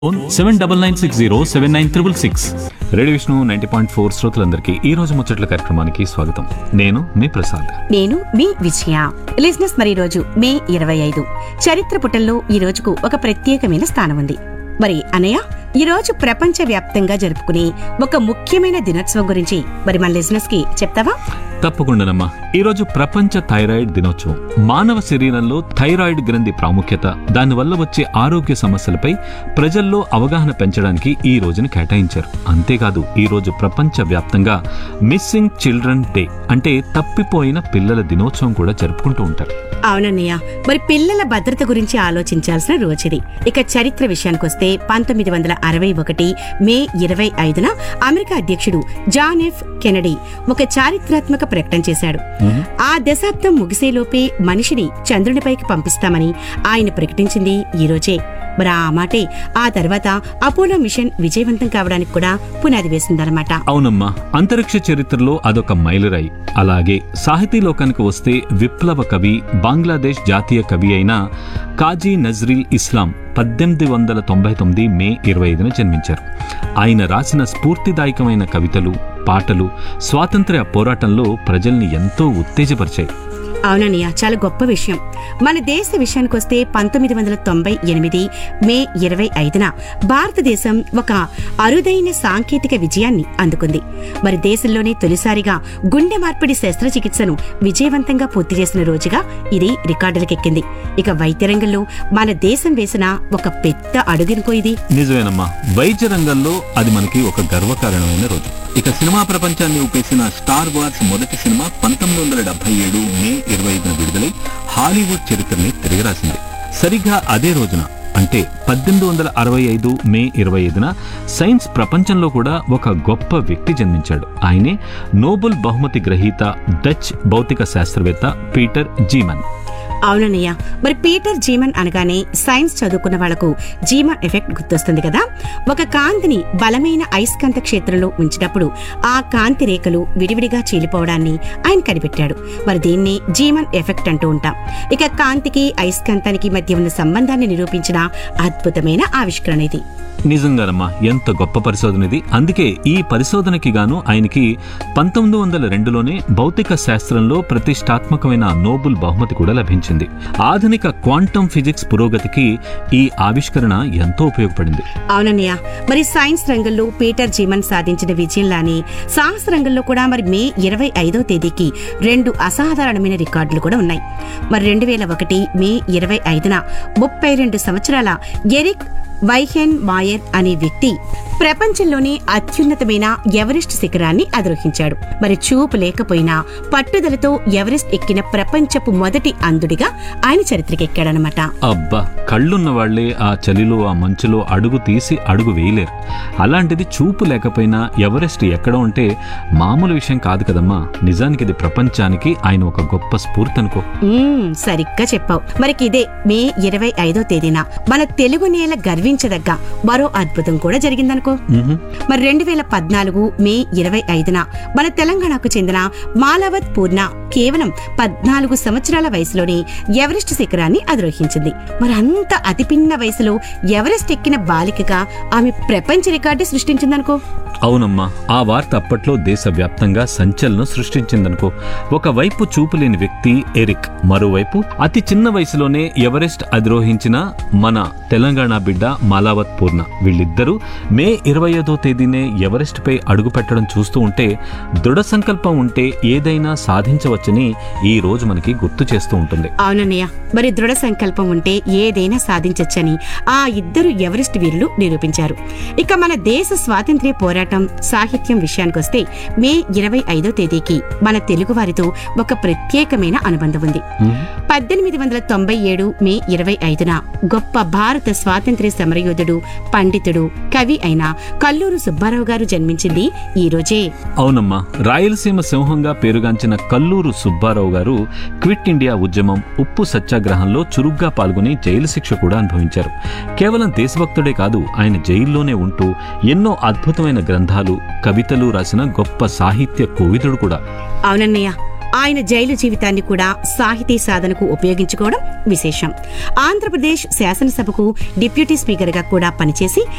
7996079366 radio Vishnu 90.4 శ్రోతలందరికీ ఈ రోజు ముచ్చట్ల కార్యక్రమానికి స్వాగతం. నేను మీ ప్రసాద్. నేను మీ విజయ. లిజనర్స్, మరి రోజు మే 25 చరిత్ర పుటల్లో ఈ రోజుకు ఒక ప్రత్యేకమైన స్థానం ఉంది. మరి అన్నయ్య, ఈ రోజు ప్రపంచ వ్యాప్తంగా జరుపుకునే ఒక ముఖ్యమైన దినోత్సవం గురించి మరి మన లిజనర్స్ కి చెప్తావా? తప్పకుండానమ్మా. ఈ రోజు ప్రపంచ థైరాయిడ్ దినోత్సవం. మానవ శరీరంలో థైరాయిడ్ గ్రంథి ప్రాముఖ్యత, దానివల్ల వచ్చే ఆరోగ్య సమస్యలపై ప్రజల్లో అవగాహన పెంచడానికి ఈ రోజుని కేటాయించారు. అంతేకాదు, ఈ రోజు ప్రపంచ వ్యాప్తంగా మిస్సింగ్ చిల్డ్రన్ డే అంటే తప్పిపోయిన పిల్లల దినోత్సవం కూడా జరుపుకుంటూ ఉంటారు. అవునన్నయ్య, మరి పిల్లల భద్రత గురించి ఆలోచించాల్సిన రోజుది. ఇక చరిత్ర విషయానికొస్తే 1961 మే 25న అమెరికా అధ్యక్షుడు జాన్ ఎఫ్ కెనడీ ఒక చారిత్రాత్మక ప్రకటన చేశాడు. ఆ దశాబ్దం ముగిసేలోపే మనిషిని చంద్రునిపైకి పంపిస్తామని ఆయన ప్రకటించింది ఈ రోజే. మరి ఆ మాటే ఆ తర్వాత అపోలో మిషన్ విజయవంతం కావడానికి కూడా పునాది వేసిందన్నమాట. అవునమ్మా, అంతరిక్ష చరిత్రలో అదొక మైలురాయి. అలాగే సాహితీ లోకానికి వస్తే విప్లవ కవి, బంగ్లాదేశ్ జాతీయ కవి అయిన కాజీ నజ్రీల్ ఇస్లాం 1899 మే 25న జన్మించారు. ఆయన రాసిన స్ఫూర్తిదాయకమైన కవితలు, పాటలు స్వాతంత్ర్య పోరాటంలో ప్రజల్ని ఎంతో ఉత్తేజపరిచాయి. అవునన్నయ్య, చాలా గొప్ప విషయం. మన దేశ విషయానికొస్తే 1998 మే 25న భారతదేశం ఒక అరుదైన సాంకేతిక విజయాన్ని అందుకుంది. మరి దేశంలోనే తొలిసారిగా గుండె మార్పిడి శస్త్రచికిత్సను విజయవంతంగా పూర్తి చేసిన రోజుగా ఇది రికార్డులకెక్కింది. ఇక వైద్య రంగంలో మన దేశం వేసిన ఒక పెద్ద అడుగునుకో ఇది. నిజమేనమ్మా, వైద్య రంగంలో అది మనకి ఒక గర్వకారణమైన రోజు. ఇక సినిమా ప్రపంచాన్ని ఊపేసిన స్టార్ వార్స్ మొదటి సినిమా 1977 మే 25న విడుదలై హాలీవుడ్ చరిత్రని తిరగరాసింది. సరిగ్గా అదే రోజున అంటే 1865 మే 25న సైన్స్ ప్రపంచంలో కూడా ఒక గొప్ప వ్యక్తి జన్మించాడు. ఆయనే నోబెల్ బహుమతి గ్రహీత డచ్ భౌతిక శాస్త్రవేత్త పీటర్ జీమన్. అవునన్నయ్య, మరి పీటర్ జీమన్ అనగానే సైన్స్ చదువుకున్న వాళ్లకు జీమన్ ఎఫెక్ట్ గుర్తొస్తుంది కదా. ఒక కాంతిని బలమైన అయస్కాంత క్షేత్రంలో ఉంచినప్పుడు ఆ కాంతి రేఖలు విడివిడిగా చీలిపోవడాన్ని ఆయన కనిపెట్టాడు. మరి దీన్ని జీమన్ ఎఫెక్ట్ అంటూ ఉంటాం. ఇక కాంతికి అయస్కాంతానికి మధ్య ఉన్న సంబంధాన్ని నిరూపించిన అద్భుతమైన ఆవిష్కరణ ఇది. నిజంగానమ్మా, ఎంత గొప్ప పరిశోధన ఇది. అందుకే ఈ పరిశోధనకి గాను ఆయనకి 1902లోనే భౌతిక శాస్త్రంలో ప్రతిష్టాత్మకమైన నోబెల్ బహుమతి కూడా లభించింది. ఆధునిక క్వాంటం ఫిజిక్స్ పురోగతికి ఈ ఆవిష్కరణ ఎంతో ఉపయోగపడింది. అవునన్నయ్య, మరి సైన్స్ రంగంలో పీటర్ జీమన్ సాధించిన విజయంలానే సాహస రంగంలో కూడా మరి మే 25వ తేదీకి 2 అసాధారణమైన రికార్డులు కూడా ఉన్నాయి. మరి 2001 మే 25న 32 సంవత్సరాల ఎరిక్ వైహెన్ మాయర్ అనే వ్యక్తి ప్రపంచంలోనే అత్యున్నతమైన ఎవరెస్ట్ శిఖరాన్ని అధిరోహించాడు. మరి చూపు లేకపోయినా పట్టుదలతో ఎవరెస్ట్ ఎక్కిన ప్రపంచపు మొదటి అంధుడిగా ఆయన చరిత్రకెక్కాడనమాట. అబ్బా, కళ్ళున్న వాళ్లే ఆ చలిలో ఆ మంచులో అడుగు తీసి అడుగు వేయలేరు. అలాంటిది చూపు లేకపోయినా ఎవరెస్ట్ ఎక్కడం అంటే మామూలు విషయం కాదు కదమ్మా. నిజానికి ఇది ప్రపంచానికి ఆయన ఒక గొప్ప స్ఫూర్తి అనుకో. సరిగ్గా చెప్పావు. మరికి ఇదే మే 25వ తేదీన మన తెలుగు నేల గర్వించదగ్గ మరో అద్భుతం కూడా జరిగిందనుకో. మరి 2014 మే 25న మన తెలంగాణకు చెందిన మాలావత్ పూర్ణ కేవలం 14 సంవత్సరాల వయసులోనే ఎవరెస్ట్ శిఖరాన్ని అధిరోహించింది. మరి అంత అతి పిన్న వయసులో ఎవరెస్ట్ ఎక్కిన బాలికగా ఆమె ప్రపంచ రికార్డు సృష్టించిందనుకో. అవునమ్మా, ఆ వార్త అప్పట్లో దేశవ్యాప్తంగా సంచలనం సృష్టించిందనుకో. ఒకవైపు చూపులేని వ్యక్తి ఎరిక్, మరోవైపు అతి చిన్న వయసులోనే ఎవరెస్ట్ అధిరోహించిన మన తెలంగాణ బిడ్డ మాలావత్ పూర్ణ. వీళ్ళిద్దరూ మే 25వ తేదీనే ఎవరెస్ట్ పై అడుగు పెట్టడం చూస్తూ ఉంటే దృఢ సంకల్పం ఉంటే ఏదైనా సాధించవచ్చని ఈ రోజు మనకి గుర్తు చేస్తూ ఉంటుంది. అవునన్నయ్య, మరి దృఢ సంకల్పం ఉంటే ఏదైనా సాధించొచ్చని ఆ ఇద్దరు ఎవరెస్ట్ వీరులు నిరూపించారు. ఇక మన దేశ స్వాతంత్ర్య పోరాటం సాహిత్యం విషయానికొస్తే మే 25వ తేదీకి మన తెలుగు వారితో ఒక ప్రత్యేకమైన అనుబంధం ఉంది. 1897 మే 25న గొప్ప భారత స్వాతంత్ర్య సమరయోధుడు, పండితుడు, కవి అయిన కల్లూరు సుబ్బారావు గారు జన్మించింది ఈ రోజే. అవునమ్మా, రాయలసీమ సింహంగా పేరుగాంచిన కల్లూరు సుబ్బారావు గారు క్విట్ ఇండియా ఉద్యమం, ఉప్పు సత్యాగ్రహంలో చురుగ్గా పాల్గొని జైలు శిక్ష కూడా అనుభవించారు. కేవలం దేశభక్తుడే కాదు, ఆయన జైల్లోనే ఉంటూ ఎన్నో అద్భుతమైన గ్రంథాలు, కవితలు రాసిన గొప్ప సాహిత్య కోవిదుడు కూడా. అవునన్నయ్య, ఆయన జైలు జీవితాన్ని కూడా సాహితీ సాధనకు ఉపయోగించుకోవడం విశేషం. ఆంధ్రప్రదేశ్ శాసనసభకు డిప్యూటీ స్పీకర్గా కూడా పనిచేసి